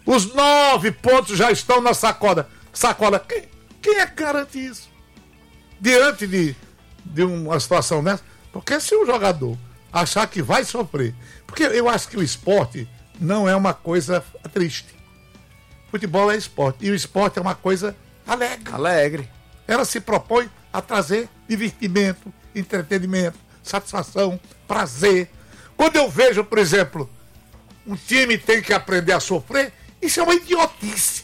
Os 9 pontos já estão na sacola. Quem é que garante isso? Diante de uma situação dessa, porque se o jogador achar que vai sofrer, porque eu acho que o esporte não é uma coisa triste. Futebol é esporte, e o esporte é uma coisa alegre. Ela se propõe a trazer divertimento, entretenimento, satisfação, prazer. Quando eu vejo, por exemplo, um time tem que aprender a sofrer, isso é uma idiotice.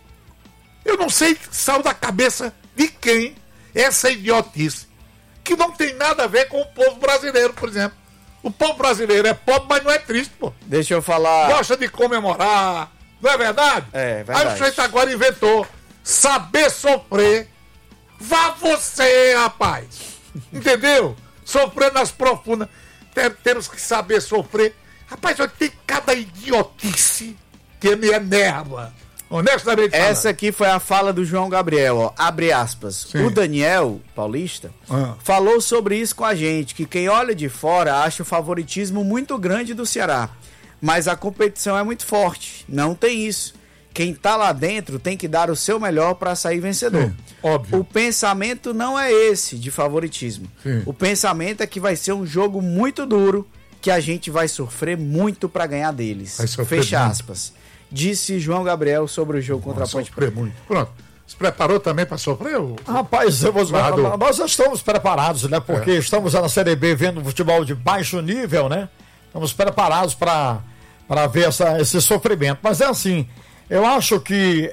Eu não sei que saiu da cabeça de quem essa idiotice, que não tem nada a ver com o povo brasileiro, por exemplo. O povo brasileiro é pobre, mas não é triste, pô. Deixa eu falar. Gosta de comemorar, não é verdade? É verdade. Aí o sujeito agora inventou saber sofrer. Vá você, rapaz. Entendeu? Sofrer nas profundas. Temos que saber sofrer. Rapaz, tem cada idiotice que me enerva. Honestamente falando. Essa aqui foi a fala do João Gabriel, ó, abre aspas. Sim. O Daniel Paulista falou sobre isso com a gente, que quem olha de fora acha o favoritismo muito grande do Ceará, mas a competição é muito forte, não tem isso. Quem tá lá dentro tem que dar o seu melhor para sair vencedor. Sim, óbvio. O pensamento não é esse de favoritismo. Sim. O pensamento é que vai ser um jogo muito duro, que a gente vai sofrer muito para ganhar deles. Fecha aspas. Disse João Gabriel sobre o jogo contra a Ponte Preta. Muito. Pronto. Se preparou também para sofrer? Rapaz, nós estamos preparados, né? Porque estamos na Série B vendo futebol de baixo nível, né? Estamos preparados para ver esse sofrimento. Mas é assim, eu acho que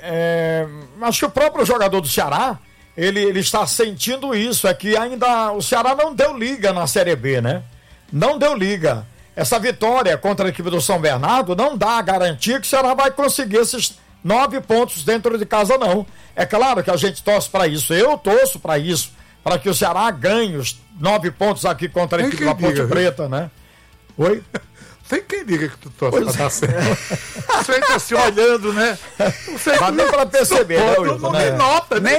o próprio jogador do Ceará, ele está sentindo isso, é que ainda o Ceará não deu liga na Série B, né? Não deu liga. Essa vitória contra a equipe do São Bernardo não dá a garantia que o Ceará vai conseguir esses 9 pontos dentro de casa, não. É claro que a gente torce para isso, eu torço para isso, para que o Ceará ganhe os 9 pontos aqui contra a equipe da Ponte Preta, né? Oi? Tem quem diga que tu torce para dar certo. Você está se olhando, né? Mas nem para perceber, nem nota, nem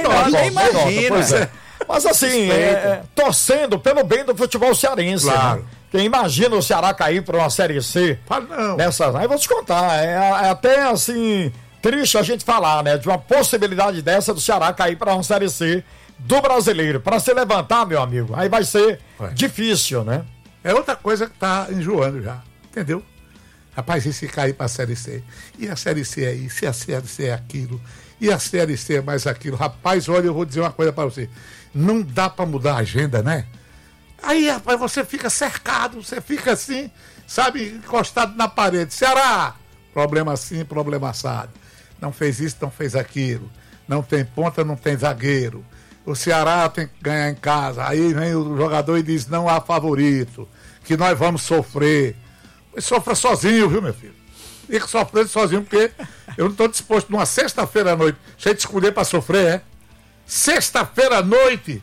imagina. Mas assim, torcendo pelo bem do futebol cearense. Claro. Né? Quem imagina o Ceará cair para uma Série C? Não. Aí vou te contar, é até assim, triste a gente falar, né? De uma possibilidade dessa do Ceará cair para uma Série C do Brasileiro. Para se levantar, meu amigo, aí vai ser difícil, né? É outra coisa que tá enjoando já, entendeu? Rapaz, e se cair para a Série C? E a Série C é isso, e a Série C é aquilo, e a Série C é mais aquilo. Rapaz, olha, eu vou dizer uma coisa para você. Não dá para mudar a agenda, né? Aí, rapaz, você fica cercado, você fica assim, sabe, encostado na parede. Ceará, problema assim, problema assado. Não fez isso, não fez aquilo. Não tem ponta, não tem zagueiro. O Ceará tem que ganhar em casa. Aí vem o jogador e diz, não há favorito, que nós vamos sofrer. Mas sofra sozinho, viu, meu filho? Fica sofrendo sozinho, porque eu não estou disposto numa sexta-feira à noite, cheio de escolher para sofrer, é? Sexta-feira à noite,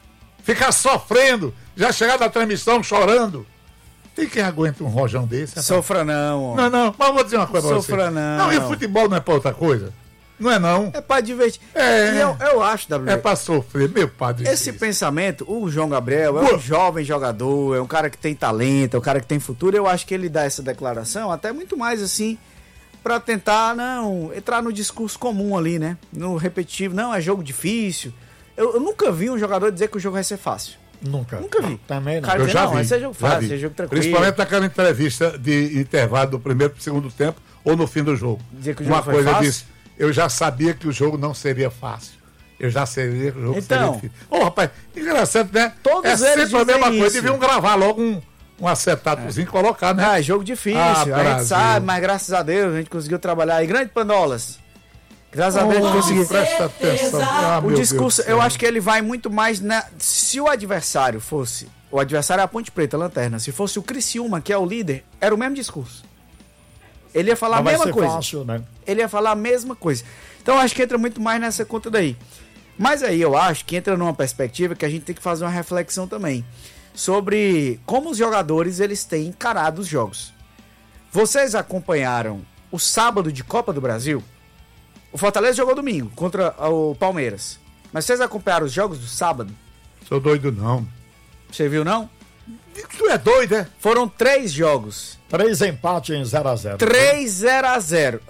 ficar sofrendo, já chegar da transmissão chorando. Tem quem aguenta um rojão desse? Rapaz? Sofra não. Não, mas eu vou dizer uma coisa pra você. Sofra não. Não, e o futebol não é pra outra coisa? Não é não? É pra divertir. É. E eu acho, W. É pra sofrer, meu padre. Esse pensamento, o João Gabriel é um jovem jogador, é um cara que tem talento, é um cara que tem futuro. Eu acho que ele dá essa declaração até muito mais assim, pra tentar, entrar no discurso comum ali, né? No repetitivo, não, é jogo difícil. Eu nunca vi um jogador dizer que o jogo vai ser fácil. Nunca vi. Também não. Cara, eu já vi. Vai ser jogo fácil, ser jogo tranquilo. Principalmente naquela entrevista de intervalo do primeiro pro segundo tempo ou no fim do jogo. Dizer que o jogo uma foi coisa fácil? disse, eu já sabia que o jogo não seria fácil. Eu já sabia que o jogo seria difícil. Rapaz, engraçado, né? Todos é eles sempre a mesma coisa. isso. Deviam gravar logo um acetadozinho e colocar, né? É jogo difícil, a gente sabe, mas graças a Deus a gente conseguiu trabalhar aí. Grande Pandolas. Graças a Deus a gente conseguiu. Presta atenção. O discurso, eu acho que ele vai muito mais se o adversário fosse... O adversário é a Ponte Preta, a Lanterna. Se fosse o Criciúma, que é o líder, era o mesmo discurso. Ele ia falar a mesma coisa. Fácil, né? Ele ia falar a mesma coisa. Então eu acho que entra muito mais nessa conta daí. Mas aí eu acho que entra numa perspectiva que a gente tem que fazer uma reflexão também sobre como os jogadores eles têm encarado os jogos. Vocês acompanharam o sábado de Copa do Brasil? O Fortaleza jogou domingo contra o Palmeiras. Mas vocês acompanharam os jogos do sábado? Sou doido não. Você viu não? Tu é doido, é? Foram 3 jogos. 3 empates em 0-0. 3-0-0.